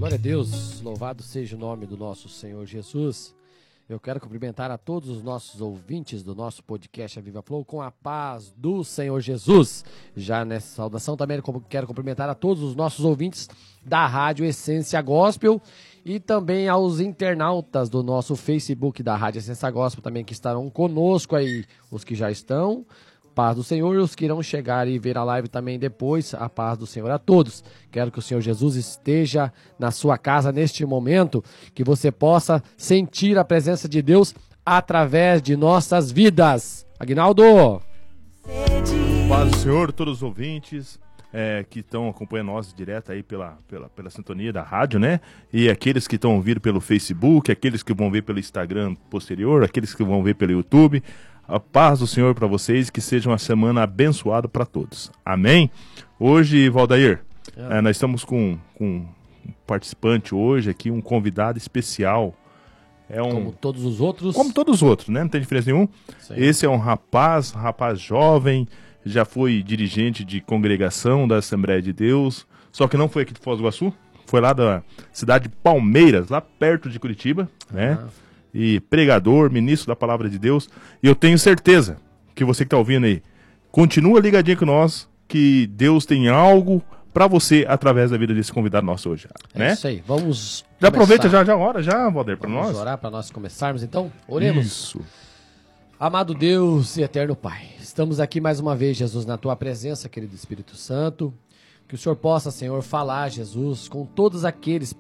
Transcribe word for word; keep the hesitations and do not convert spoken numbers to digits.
Glória a Deus, louvado seja o nome do nosso Senhor Jesus. Eu quero cumprimentar a todos os nossos ouvintes do nosso podcast A Viva Flow com a paz do Senhor Jesus. Já nessa saudação também quero cumprimentar a todos os nossos ouvintes da Rádio Essência Gospel e também aos internautas do nosso Facebook da Rádio Essência Gospel também que estarão conosco aí, os que já estão. Paz do Senhor e os que irão chegar e ver a live também depois, a paz do Senhor a todos. Quero que o Senhor Jesus esteja na sua casa neste momento, que você possa sentir a presença de Deus através de nossas vidas. Aguinaldo! Paz do Senhor, todos os ouvintes é, que estão acompanhando nós direto aí pela, pela, pela sintonia da rádio, né? E aqueles que estão ouvindo pelo Facebook, aqueles que vão ver pelo Instagram posterior, aqueles que vão ver pelo YouTube. A paz do Senhor para vocês, que seja uma semana abençoada para todos. Amém? Hoje, Valdair, é. É, nós estamos com, com um participante hoje aqui, um convidado especial. É um, como todos os outros? Como todos os outros, né? Não tem diferença nenhuma. Sim. Esse é um rapaz, um rapaz jovem, já foi dirigente de congregação da Assembleia de Deus, só que não foi aqui de Foz do Iguaçu, foi lá da cidade de Palmeiras, lá perto de Curitiba, né? Ah. E pregador, ministro da Palavra de Deus. E eu tenho certeza que você que está ouvindo aí, continua ligadinho com nós, que Deus tem algo para você através da vida desse convidado nosso hoje. É né? isso aí, vamos Já começar. Aproveita já, já a hora, já, Valder, para nós. Vamos orar para nós começarmos, então? Oremos. Isso. Amado Deus e eterno Pai, estamos aqui mais uma vez, Jesus, na Tua presença, querido Espírito Santo. Que o Senhor possa, Senhor, falar, Jesus, com todos aqueles